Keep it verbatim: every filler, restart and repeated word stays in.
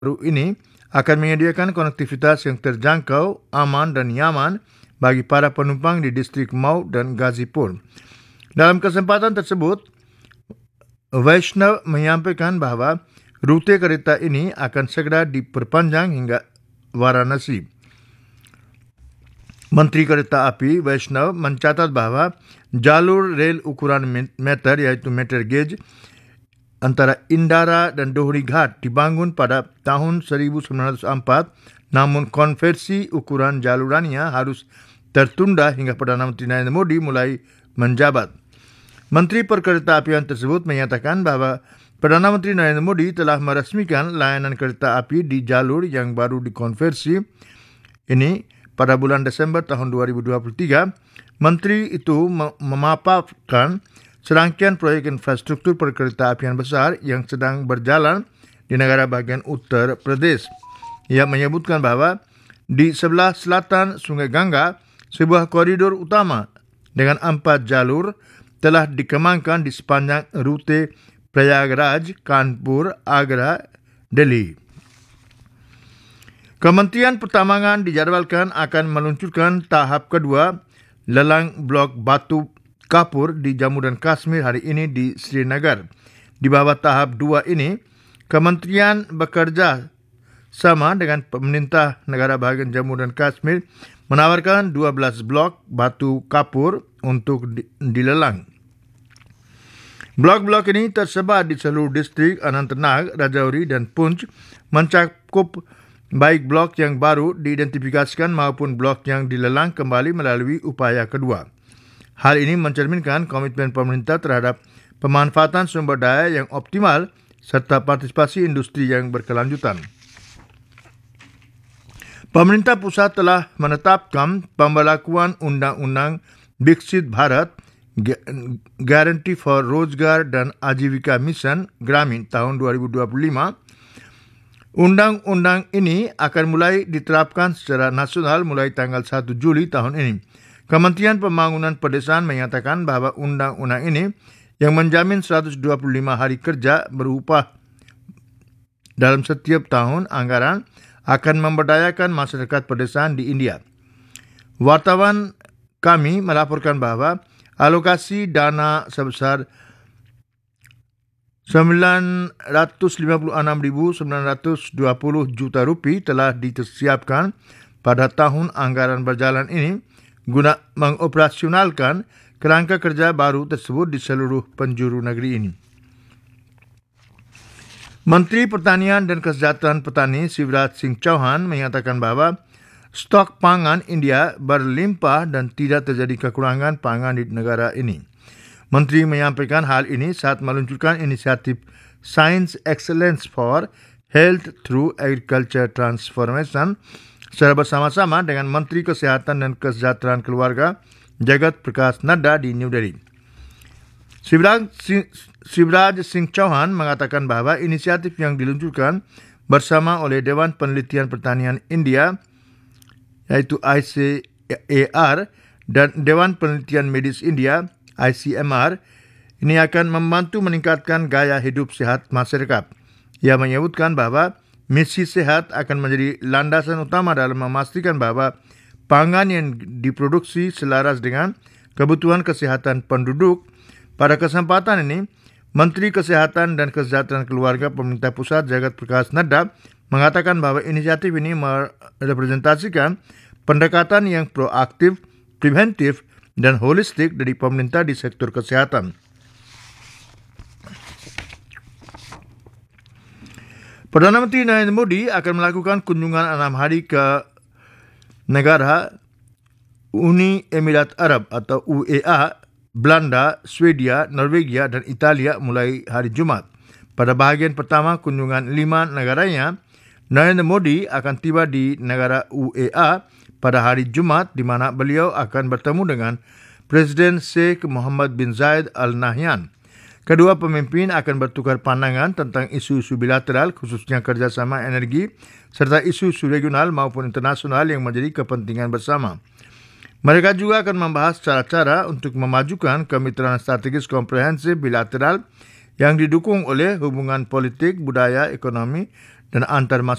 baru ini akan menyediakan konektivitas yang terjangkau, aman dan nyaman bagi para penumpang di distrik Mau dan Gazipur. Dalam kesempatan tersebut, Vaishnav menyampaikan bahawa rute kereta ini akan segera diperpanjang hingga Varanasi. Menteri Kereta Api Vaishnav mencatat bahawa jalur rel ukuran meter iaitu meter gauge antara Indara dan Dohri Ghat dibangun pada tahun seribu sembilan ratus empat, namun konversi ukuran jalurannya harus tertunda hingga Perdana Menteri Narendra Modi mulai menjabat. Menteri Perkeretaapian tersebut menyatakan bahawa Perdana Menteri Narendra Modi telah meresmikan layanan kereta api di jalur yang baru dikonversi ini pada bulan Desember tahun dua ribu dua puluh tiga. Menteri itu memaparkan serangkaian proyek infrastruktur perkeretaapian besar yang sedang berjalan di negara bahagian Uttar Pradesh. Ia menyebutkan bahawa di sebelah selatan Sungai Ganga, sebuah koridor utama dengan empat jalur telah dikembangkan di sepanjang rute Prayagraj, Kanpur, Agra, Delhi. Kementerian Pertambangan dijadualkan akan meluncurkan tahap kedua lelang blok batu kapur di Jammu dan Kashmir hari ini di Srinagar. Di bawah tahap dua ini, kementerian bekerja sama dengan pemerintah negara bahagian Jammu dan Kashmir menawarkan dua belas blok batu kapur untuk dilelang. Blok-blok ini tersebar di seluruh distrik Anantnag, Rajouri dan Poonch, mencakup baik blok yang baru diidentifikasikan maupun blok yang dilelang kembali melalui upaya kedua. Hal ini mencerminkan komitmen pemerintah terhadap pemanfaatan sumber daya yang optimal serta partisipasi industri yang berkelanjutan. Pemerintah pusat telah menetapkan pemberlakuan Undang-Undang Viksit Bharat, Guarantee for Rozgar dan Ajivika Mission Gramin tahun dua ribu dua puluh lima. Undang-undang ini akan mulai diterapkan secara nasional mulai tanggal satu Juli tahun ini. Kementerian Pembangunan Pedesaan menyatakan bahawa undang-undang ini yang menjamin seratus dua puluh lima hari kerja berupah dalam setiap tahun anggaran akan memberdayakan masyarakat pedesaan di India. Wartawan kami melaporkan bahawa alokasi dana sebesar sembilan ratus lima puluh enam ribu sembilan ratus dua puluh juta rupiah telah disiapkan pada tahun anggaran berjalan ini guna mengoperasionalkan kerangka kerja baru tersebut di seluruh penjuru negeri ini. Menteri Pertanian dan Kesejahteraan Petani Shivraj Singh Chauhan menyatakan bahawa stok pangan India berlimpah dan tidak terjadi kekurangan pangan di negara ini. Menteri menyampaikan hal ini saat meluncurkan inisiatif Science Excellence for Health Through Agriculture Transformation secara bersama-sama dengan Menteri Kesihatan dan Kesejahteraan Keluarga Jagat Prakash Nadda di New Delhi. Shivraj Singh Chauhan mengatakan bahawa inisiatif yang diluncurkan bersama oleh Dewan Penelitian Pertanian India yaitu I C A R dan Dewan Penelitian Medis India I C M R ini akan membantu meningkatkan gaya hidup sehat masyarakat. Ia menyebutkan bahawa misi sehat akan menjadi landasan utama dalam memastikan bahawa pangan yang diproduksi selaras dengan kebutuhan kesihatan penduduk. Pada kesempatan ini, Menteri Kesihatan dan Kesejahteraan Keluarga Pemerintah Pusat Jagat Prakash Nadda mengatakan bahawa inisiatif ini merepresentasikan pendekatan yang proaktif, preventif dan holistik dari pemerintah di sektor kesehatan. Perdana Menteri Narendra Modi akan melakukan kunjungan enam hari ke negara Uni Emirat Arab atau U A E, Belanda, Swedia, Norwegia dan Italia mulai hari Jumaat. Pada bahagian pertama kunjungan lima negaranya, Narendra Modi akan tiba di negara U A E pada hari Jumaat di mana beliau akan bertemu dengan Presiden Sheikh Mohammed bin Zayed Al Nahyan. Kedua pemimpin akan bertukar pandangan tentang isu-isu bilateral khususnya kerjasama energi serta isu-isu regional maupun internasional yang menjadi kepentingan bersama. Mereka juga akan membahas cara-cara untuk memajukan kemitraan strategis komprehensif bilateral yang didukung oleh hubungan politik, budaya, ekonomi dan antar